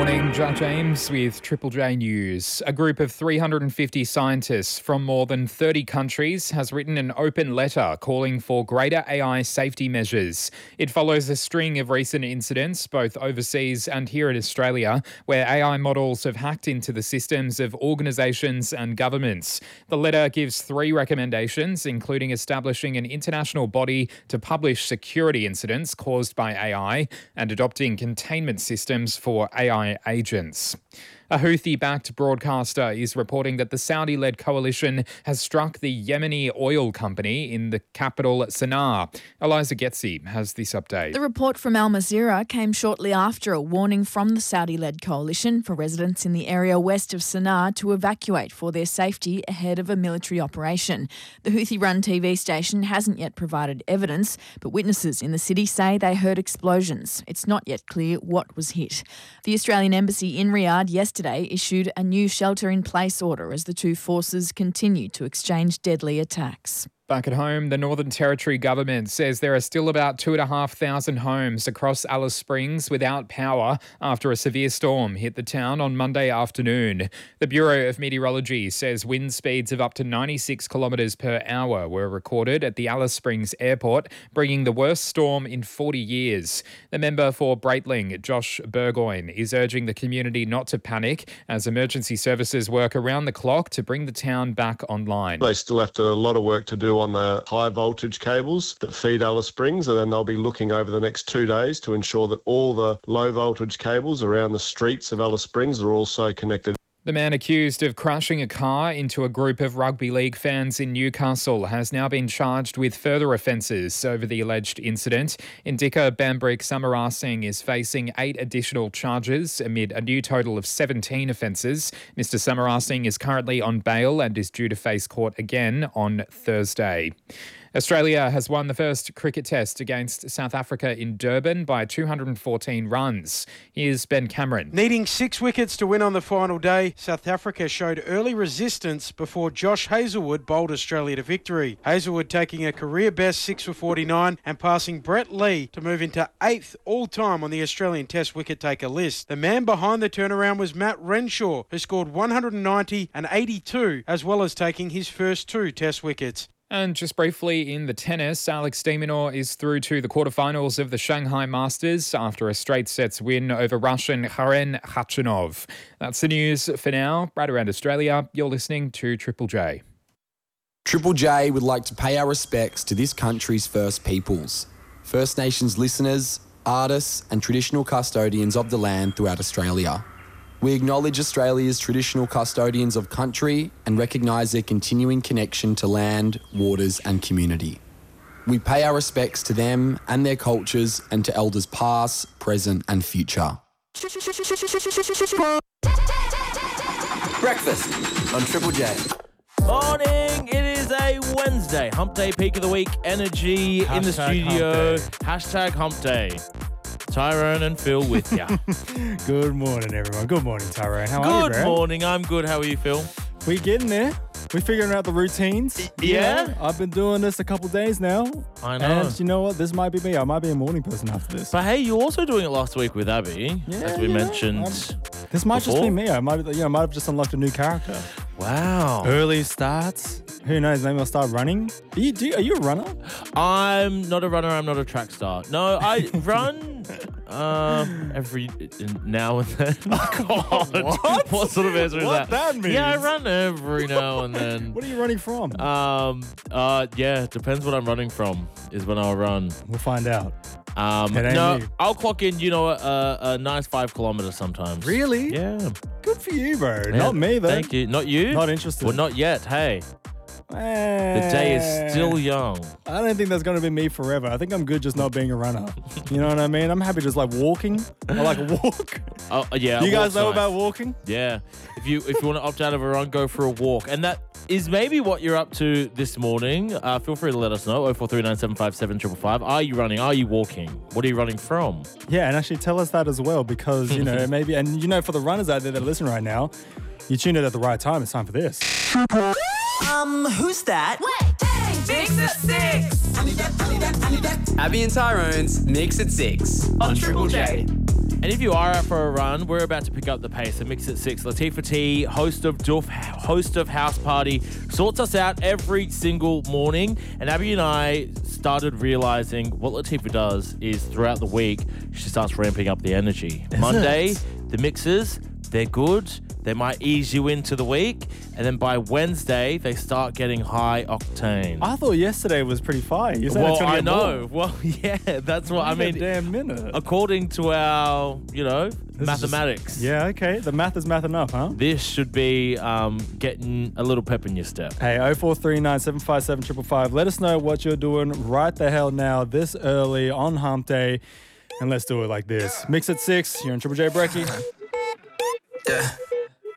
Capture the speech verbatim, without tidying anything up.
morning, Jack James with Triple J News. A group of three hundred fifty scientists from more than thirty countries has written an open letter calling for greater A I safety measures. It follows a string of recent incidents, both overseas and here in Australia, where A I models have hacked into the systems of organisations and governments. The letter gives three recommendations, including establishing an international body to publish security incidents caused by A I and adopting containment systems for A I agents. A Houthi-backed broadcaster is reporting that the Saudi-led coalition has struck the Yemeni oil company in the capital Sana'a. Eliza Getzi has this update. The report from Al Jazeera came shortly after a warning from the Saudi-led coalition for residents in the area west of Sana'a to evacuate for their safety ahead of a military operation. The Houthi-run T V station hasn't yet provided evidence, but witnesses in the city say they heard explosions. It's not yet clear what was hit. The Australian Embassy in Riyadh yesterday issued a new shelter-in-place order as the two forces continue to exchange deadly attacks. Back at home, the Northern Territory government says there are still about two and a half thousand homes across Alice Springs without power after a severe storm hit the town on Monday afternoon. The Bureau of Meteorology says wind speeds of up to ninety-six kilometres per hour were recorded at the Alice Springs airport, bringing the worst storm in forty years. The member for Breitling, Josh Burgoyne, is urging the community not to panic as emergency services work around the clock to bring the town back online. They still have to, a lot of work to do on the high voltage cables that feed Alice Springs, and then they'll be looking over the next two days to ensure that all the low voltage cables around the streets of Alice Springs are also connected. The man accused of crashing a car into a group of rugby league fans in Newcastle has now been charged with further offences over the alleged incident. Indika Bambrick Samarasinghe is facing eight additional charges amid a new total of seventeen offences. Mister Samarasinghe is currently on bail and is due to face court again on Thursday. Australia has won the first cricket test against South Africa in Durban by two hundred fourteen runs. Here's Ben Cameron. Needing six wickets to win on the final day, South Africa showed early resistance before Josh Hazlewood bowled Australia to victory. Hazlewood taking a career best six for forty-nine and passing Brett Lee to move into eighth all-time on the Australian Test wicket taker list. The man behind the turnaround was Matt Renshaw, who scored one hundred ninety and eighty-two, as well as taking his first two Test wickets. And just briefly in the tennis, Alex de Minaur is through to the quarterfinals of the Shanghai Masters after a straight sets win over Russian Karen Khachanov. That's the news for now. Right around Australia, you're listening to Triple J. Triple J would like to pay our respects to this country's First Peoples, First Nations listeners, artists and traditional custodians of the land throughout Australia. We acknowledge Australia's traditional custodians of country and recognise their continuing connection to land, waters and community. We pay our respects to them and their cultures and to elders past, present and future. Breakfast on Triple J. Morning, it is a Wednesday, hump day, peak of the week, energy Hashtag in the studio. Hump Hashtag hump day. Tyrone and Phil with ya. Good morning, everyone. Good morning, Tyrone. How good are you, bro? Good morning. I'm good. How are you, Phil? We getting there. We're figuring out the routines. Yeah? You know, I've been doing this a couple days now. I know. And you know what? This might be me. I might be a morning person after this. But hey, you're also doing it last week with Abby, yeah, as we yeah. mentioned. I'm, this might before. just be me. I might, you know, might have just unlocked a new character. Wow. Early starts. Who knows? Maybe I'll start running. Are you, do, are you a runner? I'm not a runner. I'm not a track star. No, I run uh, every now and then. God. What? What sort of answer is What that? that means? Yeah, I run every now and then. What are you running from? Um. Uh. Yeah. Depends what I'm running from. Is when I'll run. We'll find out. Um. It ain't No, me. I'll clock in. You know, a, a nice five kilometers sometimes. Really? Yeah. Good for you, bro. Yeah, Not me, though. Thank you. Not you. Not interested. Well, not yet. Hey. The The day is still young. I don't think that's going to be me forever. I think I'm good just not being a runner. You know what I mean? I'm happy just like walking. I like a walk. Oh yeah. You guys walk's know nice. about walking? Yeah. If you if you want to opt out of a run, go for a walk. And that is maybe what you're up to this morning. Uh, feel free to let us know. oh four three nine seven five seven five five. Are you running? Are you walking? What are you running from? Yeah, and actually tell us that as well because, you know, maybe, and you know, for the runners out there that are listening right now, you tuned in at the right time. It's time for this. Um, who's that? Mix at six. Abby and Tyrone's Mix at Six On Triple J. And And if you are out for a run, we're about to pick up the pace. And Mix at six, Latifah T, host of Doof, host of House Party, sorts us out every single morning. And Abby and I started realizing what Latifah does is throughout the week, she starts ramping up the energy. Is Monday, it? the mixes, they're good. They might ease you into the week. And then by Wednesday, they start getting high octane. I thought yesterday was pretty fire. You said well, it's gonna I get know. more. Well, yeah, that's what I Wait a mean. damn minute. According to our, you know, This is mathematics. just- yeah, okay. The math is math enough, huh? This should be um, getting a little pep in your step. Hey, oh four three nine, seven five seven, five five five. Let us know what you're doing right the hell now, this early on Hump Day. And let's do it like this. Mix at six. You're in Triple J Brekkie. Yeah.